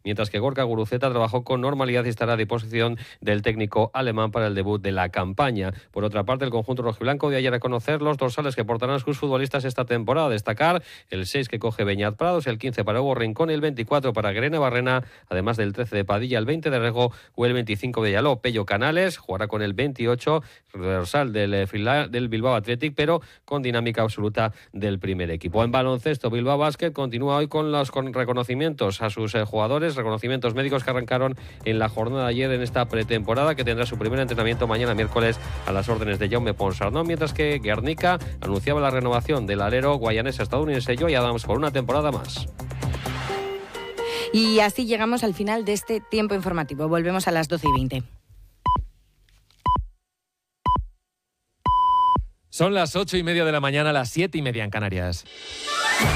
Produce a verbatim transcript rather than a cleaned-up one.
mientras que Gorka Guruceta trabajó con normalidad y estará a disposición del técnico alemán para el debut de la campaña. Por otra parte, el conjunto rojiblanco de ayer a conocer los dorsales que portarán sus futbolistas esta temporada. Destacar el seis que coge Beñat Prados, el quince para Hugo Rincón y el veinticuatro para Guerena Barrena, además del trece de Padilla, el veinte de Rego o el veinticinco de Yaló. Pello Canales jugará con el veintiocho, dorsal del, del Bilbao Athletic, pero con dinámica absoluta del primer equipo. En baloncesto, Bilbao Basket continúa hoy con los con reconocimientos a sus eh, jugadores, reconocimientos médicos que arrancaron en la jornada de ayer en esta pretemporada, que tendrá su primer entrenamiento mañana miércoles a las órdenes de Jaume Ponsarnau, mientras que Guernica anunciaba la renovación del alero guayanés estadounidense Joy Adams por una temporada más. Y así llegamos al final de este tiempo informativo. Volvemos a las doce y veinte. Son las ocho y media de la mañana, las siete y media en Canarias.